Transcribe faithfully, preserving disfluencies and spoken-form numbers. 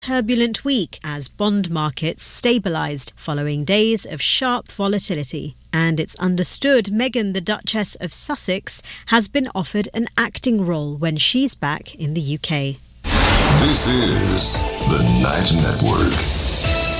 turbulent week as bond markets stabilised following days of sharp volatility. And it's understood Meghan, the Duchess of Sussex, has been offered an acting role when she's back in the U K. This is the Night Network.